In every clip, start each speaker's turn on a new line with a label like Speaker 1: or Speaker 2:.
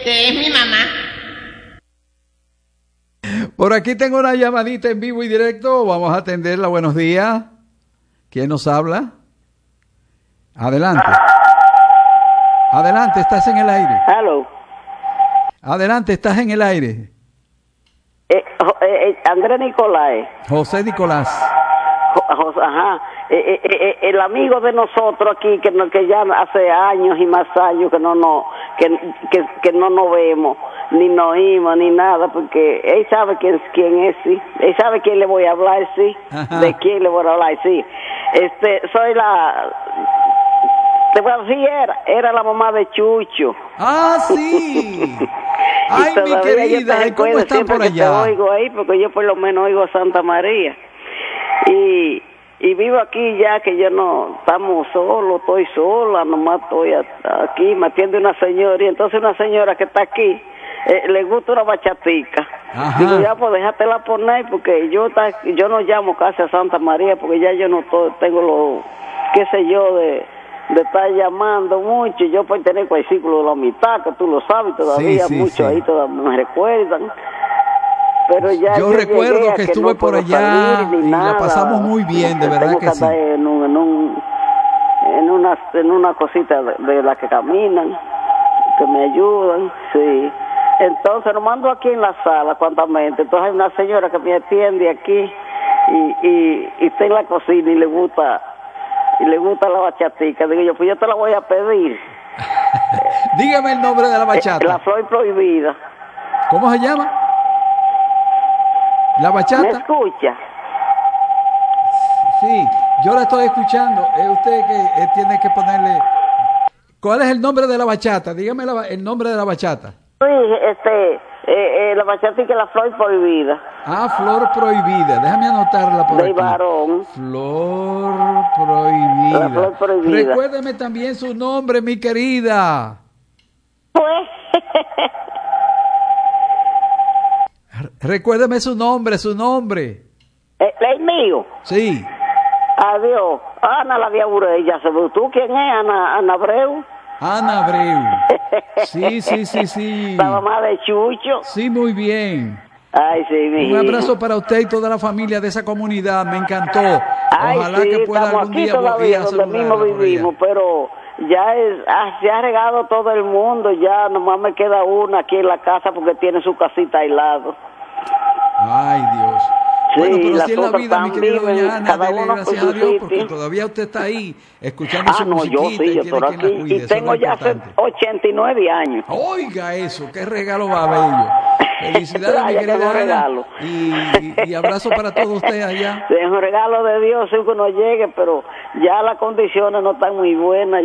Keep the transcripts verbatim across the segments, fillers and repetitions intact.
Speaker 1: Este, es mi mamá.
Speaker 2: Por aquí tengo una llamadita en vivo y directo. Vamos a atenderla. Buenos días. ¿Quién nos habla? Adelante. Adelante, estás en el aire.
Speaker 3: Hello.
Speaker 2: Adelante, estás en el aire.
Speaker 3: Eh, eh, Andrés Nicolás.
Speaker 2: José Nicolás.
Speaker 3: Jo, ajá. Eh, eh, eh, el amigo de nosotros aquí que, no, que ya hace años y más años que no no que, que, que no nos vemos ni nos oímos ni nada, porque él sabe quién, quién es, sí. Él sabe quién le voy a hablar, sí. Ajá. De quién le voy a hablar, sí. Este, soy la... Te voy a decir, era, era la mamá de Chucho.
Speaker 2: ¡Ah, sí! ¡Ay, mi querida! ¿Y cómo están por allá?
Speaker 3: Te oigo ahí, porque yo por lo menos oigo a Santa María. Y... Y vivo aquí ya que yo no, estamos solos, estoy sola, nomás estoy aquí, me atiende una señora, y entonces una señora que está aquí, eh, le gusta una bachatica. Ajá. Digo, ya pues déjatela poner, porque yo ta, yo no llamo casi a Santa María, porque ya yo no to, tengo lo, qué sé yo, de, de estar llamando mucho, yo puedo tener el círculo de la mitad, que tú lo sabes, todavía sí, sí, muchos sí. Ahí todavía me recuerdan. Pero ya
Speaker 2: yo, yo recuerdo que estuve no por allá y nada. La pasamos muy bien, de verdad que, que sí.
Speaker 3: En, un, en, un, en, una, en una cosita de, de las que caminan, que me ayudan, sí. Entonces lo mando aquí en la sala, cuantamente. Entonces hay una señora que me atiende aquí y, y, y está en la cocina y le gusta y le gusta la bachatica. Digo yo, pues yo te la voy a pedir.
Speaker 2: Dígame el nombre de la bachata.
Speaker 3: La Flor Prohibida.
Speaker 2: ¿Cómo se llama? ¿La bachata?
Speaker 3: ¿Me escucha?
Speaker 2: Sí, yo la estoy escuchando. Es usted que eh, tiene que ponerle... ¿Cuál es el nombre de la bachata? Dígame la, el nombre de la bachata.
Speaker 3: Sí, este, eh, eh, la bachata y que la Flor Prohibida.
Speaker 2: Ah, Flor Prohibida. Déjame anotarla por
Speaker 3: de
Speaker 2: aquí.
Speaker 3: De varón.
Speaker 2: Flor Prohibida.
Speaker 3: La Flor Prohibida.
Speaker 2: Recuérdeme también su nombre, mi querida.
Speaker 3: Pues...
Speaker 2: Recuérdeme su nombre, su nombre.
Speaker 3: ¿El, el mío?
Speaker 2: Sí.
Speaker 3: Adiós. Ana la Diaburella. ¿Tú quién es? Ana, Ana Abreu.
Speaker 2: Ana Abreu. Sí, sí, sí, sí.
Speaker 3: La mamá de Chucho.
Speaker 2: Sí, muy bien.
Speaker 3: Ay, sí, mi
Speaker 2: Un abrazo para usted y toda la familia de esa comunidad. Me encantó. Ojalá
Speaker 3: Ay, sí,
Speaker 2: que pueda algún día volver a
Speaker 3: donde mismo vivimos, pero ya es, ah, se ha regado todo el mundo. Ya nomás me queda una aquí en la casa porque tiene su casita al lado.
Speaker 2: Ay, Dios.
Speaker 3: Sí,
Speaker 2: bueno, pero así es la vida, mi querida
Speaker 3: viven,
Speaker 2: doña Ana, dele gracias a Dios,
Speaker 3: sitio.
Speaker 2: Porque todavía usted está ahí, escuchando
Speaker 3: ah,
Speaker 2: su
Speaker 3: no,
Speaker 2: musiquita
Speaker 3: yo sí, yo
Speaker 2: y tiene quien la cuide.
Speaker 3: Y tengo ya hace ochenta y nueve años.
Speaker 2: Oiga eso, qué regalo más bello. Felicidades, mi querida Ana, y, y, y abrazo para todos ustedes allá.
Speaker 3: Es un regalo de Dios, sí, que uno llegue, pero ya las condiciones no están muy buenas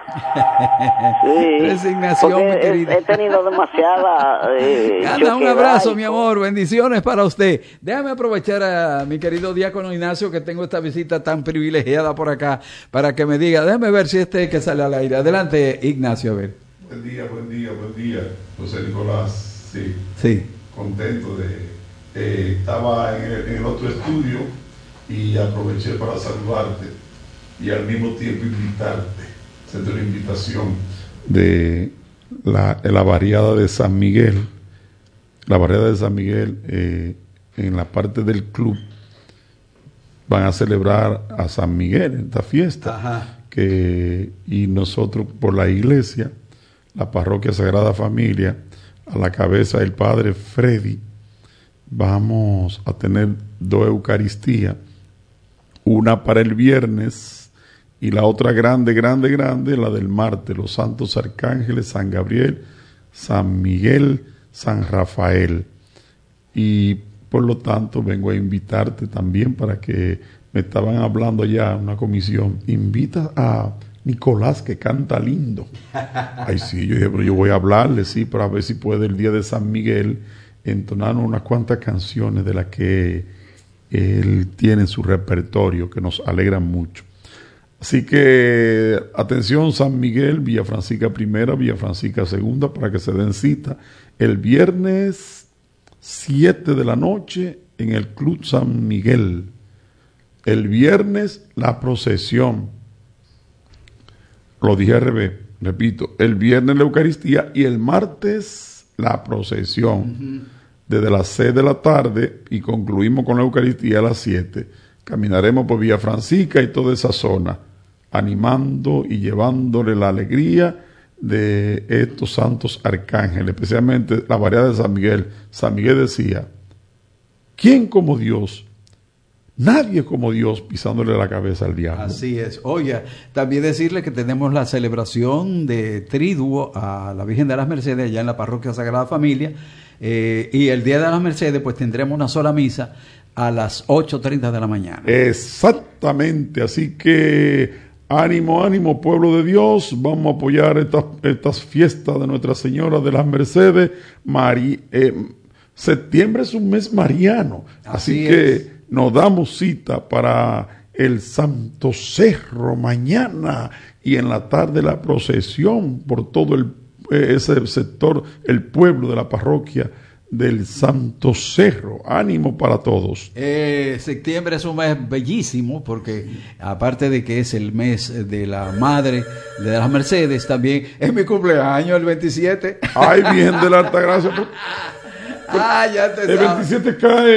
Speaker 3: ya. Sí,
Speaker 2: resignación, mi querida.
Speaker 3: He, he tenido demasiada... Eh,
Speaker 2: Ana, un abrazo, mi amor, bendiciones para usted. Déjame aprovechar a mi querido diácono Ignacio, que tengo esta visita tan privilegiada por acá, para que me diga, déjame ver si este es que sale al aire. Adelante, Ignacio, a ver.
Speaker 4: Buen día, buen día, buen día, José Nicolás. Sí,
Speaker 2: sí.
Speaker 4: Contento de... Eh, estaba en el, en el otro estudio y aproveché para saludarte y al mismo tiempo invitarte, hacerte una invitación de la, de la barriada de San Miguel. La barriada de San Miguel, eh, en la parte del club, van a celebrar a San Miguel en esta fiesta.
Speaker 2: Ajá.
Speaker 4: Que, y nosotros por la iglesia, la parroquia Sagrada Familia, a la cabeza del padre Freddy, vamos a tener dos Eucaristías, una para el viernes y la otra grande, grande, grande, la del martes, los santos arcángeles, San Gabriel, San Miguel, San Rafael. Y por lo tanto vengo a invitarte también para que, me estaban hablando ya en una comisión, invita a Nicolás, que canta lindo. Ay, sí, yo dije, pero yo voy a hablarle, sí, para ver si puede el día de San Miguel entonar unas cuantas canciones de las que él tiene en su repertorio, que nos alegran mucho. Así que, atención, San Miguel, Villa Francisca Primera, Villa Francisca Segunda, para que se den cita el viernes siete de la noche en el Club San Miguel. El viernes, la procesión. Lo dije al revés, repito, el viernes la Eucaristía y el martes la procesión.
Speaker 2: Uh-huh.
Speaker 4: Desde las seis de la tarde y concluimos con la Eucaristía a las siete. Caminaremos por Villa Francisca y toda esa zona, animando y llevándole la alegría de estos santos arcángeles, especialmente la variedad de San Miguel. San Miguel decía, ¿quién como Dios? Nadie como Dios pisándole la cabeza al diablo.
Speaker 2: Así es. Oye, también decirle que tenemos la celebración de Triduo a la Virgen de las Mercedes allá en la Parroquia Sagrada Familia, eh, y el Día de las Mercedes pues tendremos una sola misa a las ocho treinta de la mañana.
Speaker 4: Exactamente, así que ánimo, ánimo, pueblo de Dios, vamos a apoyar estas, estas fiestas de Nuestra Señora de las Mercedes. Mari, eh, septiembre es un mes mariano, así, así que es. Nos damos cita para el Santo Cerro mañana y en la tarde la procesión por todo el, eh, ese sector, el pueblo de la parroquia del Santo Cerro. Ánimo para todos.
Speaker 2: Eh, septiembre es un mes bellísimo porque aparte de que es el mes de la Madre de las Mercedes, también es mi cumpleaños el veintisiete.
Speaker 4: Ay, bien de la Altagracia. Por, por,
Speaker 2: ah, ya te
Speaker 4: el veintisiete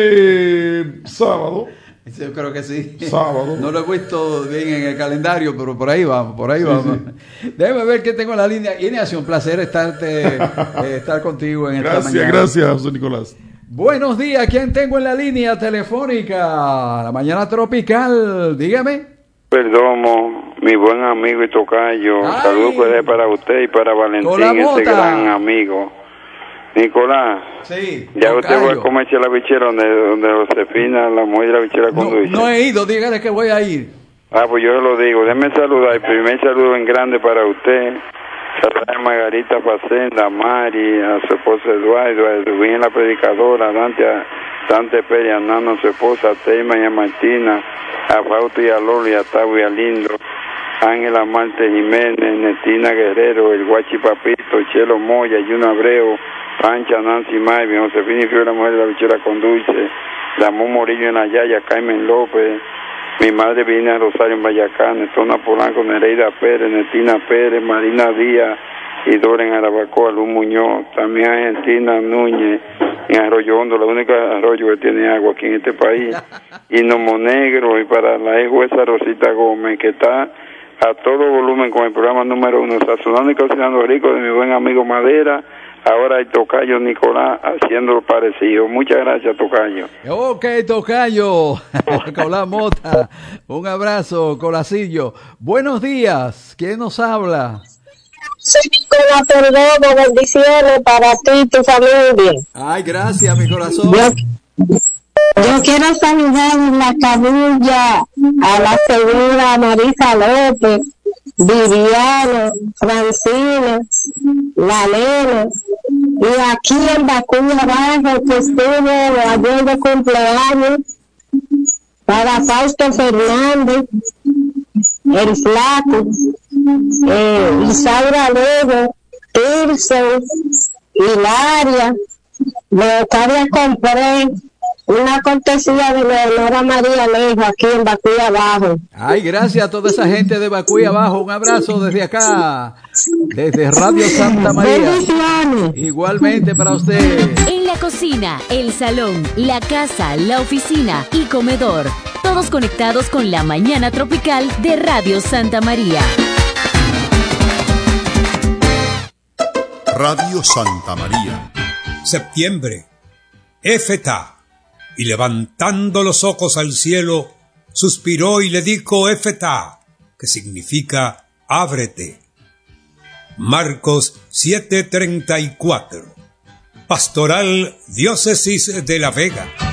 Speaker 4: cae sábado.
Speaker 2: Yo creo que sí.
Speaker 4: Sábado.
Speaker 2: No lo he visto bien en el calendario, pero por ahí vamos, por ahí sí, vamos. Sí. Déjame ver qué tengo en la línea. Ignacio, un placer estarte, eh, estar contigo en
Speaker 4: gracias,
Speaker 2: esta mañana.
Speaker 4: Gracias, gracias, José Nicolás.
Speaker 2: Buenos días, ¿quién tengo en la línea telefónica? La mañana tropical, dígame.
Speaker 1: Perdomo, mi buen amigo y tocayo. Saludos para usted y para Valentín, ese gran amigo. Nicolás,
Speaker 2: sí,
Speaker 1: ya usted va a comerse la bichera donde, donde Josefina, la mujer de la bichera con
Speaker 2: no, no he ido, dígale que voy a ir.
Speaker 1: Ah, pues yo lo digo, déjeme saludar, el primer saludo en grande para usted, saludar a Margarita Facenda, a Mari, a su esposo Eduardo, a Edwin la predicadora, a Dante, a Dante Pérez, a Nano, a su esposa, a Teima y a Martina, a Fausto y a Loli, a Tavo y a Lindo, Ángela Marte Jiménez, Netina Guerrero, el Guachi Papito, Chelo Moya, Juno Abreu, Pancha, Nancy Marvin, Josefina y Fío, la mujer de la bichera con dulce, Ramón Morillo en la Yaya, Carmen López, mi madre Virginia Rosario en Bayacán, Estona Polanco, Nereida Pérez, Netina Pérez, Marina Díaz y Dora en Arabacoa, Luz Muñoz, también Argentina Núñez, en Arroyo Hondo, la única arroyo que tiene agua aquí en este país, y Nomo Negro, y para la ex jueza Rosita Gómez, que está a todo volumen con el programa número uno, sazonando y cocinando rico de mi buen amigo Madera. Ahora el tocayo Nicolás haciendo lo parecido. Muchas gracias, tocayo.
Speaker 2: Ok, tocayo. Nicolás Mota. Un abrazo, Colacillo. Buenos días. ¿Quién nos habla?
Speaker 5: Soy Nicolás Perdomo. Bendiciones para ti y tu familia.
Speaker 2: Ay, gracias, mi corazón.
Speaker 5: Yo, yo quiero saludar en la cabilla a la señora Marisa López, Viviano, Francina, La Nena, y aquí en Bacuya Abajo, que estuvo ayer de cumpleaños, para Fausto Fernández, el Flaco, eh, Isaura Luego, Tirso, Hilaria, Leocadia Compré, una cortesía de Leonora María Alejo aquí en Bacuy Abajo.
Speaker 2: Ay, gracias a toda esa gente de Bacuy Abajo. Un abrazo desde acá, desde Radio Santa María. Igualmente para usted.
Speaker 6: En la cocina, el salón, la casa, la oficina y comedor. Todos conectados con la mañana tropical de Radio Santa María.
Speaker 7: Radio Santa María.
Speaker 8: Septiembre. Éfeta. Y levantando los ojos al cielo, suspiró y le dijo Éfeta, que significa ábrete. Marcos siete treinta y cuatro. Pastoral Diócesis de La Vega.